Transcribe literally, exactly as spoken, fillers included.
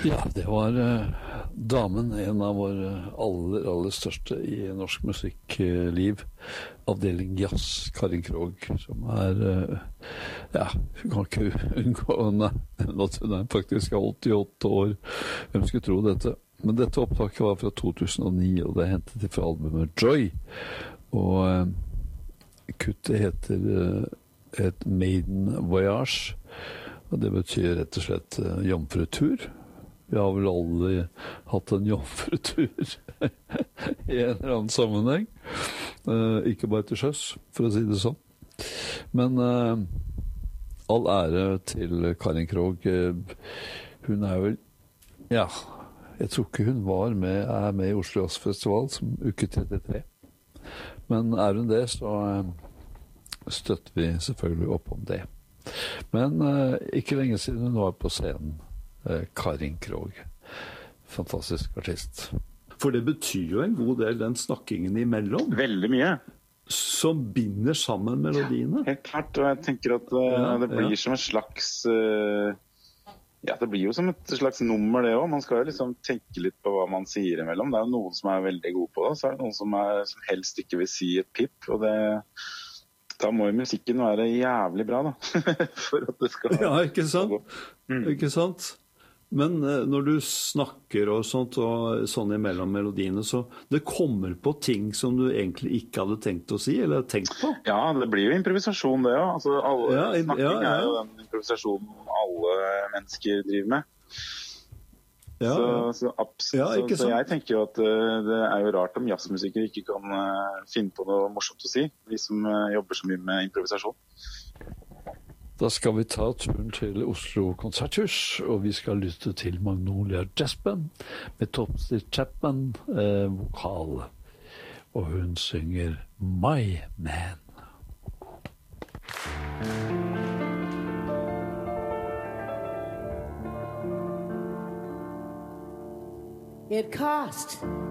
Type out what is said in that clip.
Ja, det var uh, Damen, en av våre aller, aller største i norsk musikkliv. Avdeling Jazz, Karin Krogh, som er, uh, ja, hun kan ikke unngå å nevne at hun er faktisk åttiåtte år. Hvem skulle tro dette? Men dette opptaket var fra to tusen og ni, og det er hentet til fra albumet Joy. Og uh, kuttet heter uh, et Maiden Voyage, og det betyr rett og slett uh, jomfrutur. Vi har vel aldri hatt en jomfrutur i en eller annen sammenheng. Uh, ikke bare til sjøs, for å si det sånn. Men uh, all ære til Karin Krogh. Uh, hun er vel, ja, jeg tror ikke hun var med, er med i Oslo Jazz Festival som uke trettitre. Men er hun det, så uh, støtter vi selvfølgelig opp om det. Men uh, ikke lenge siden hun var på scenen. Karin Krogh. Fantastisk artist. For det betyr jo en god del den snakkingen imellom. Veldig mye. Som binder sammen melodiene. Helt klart, og jeg tenker at uh, ja, det blir ja. som et slags uh, ja, det blir jo som et slags nummer det også. Man skal jo liksom tenke litt på hva man sier imellom. Det er jo noen som er veldig gode på det, så er det noen som, er, som helst ikke vil si et pip, og det da må jo musikken være jævlig bra da, for at det skal... Ja, ikke sant? Mm. Ikke sant? Men eh, når du snakker og sånt, og sånn imellom melodiene, så det kommer på ting som du egentlig ikke hadde tenkt å si, eller tenkt på? Ja, det blir jo improvisasjon det, ja. Altså, alle, ja, in- snakking ja, ja. er jo den improvisasjonen alle mennesker driver med. Ja, så, ja. Så, abs- ja, så, så jeg tenker jo at uh, det er jo rart om jazzmusikere ikke kan uh, finne på noe morsomt å si, de som uh, jobber så mye med improvisasjon. Da skal vi ta turen til Oslo Konserthus, og vi skal lytte til Magnolia Jazzband med Topsy Chapman eh, vokal. Og hun synger My Man. It cost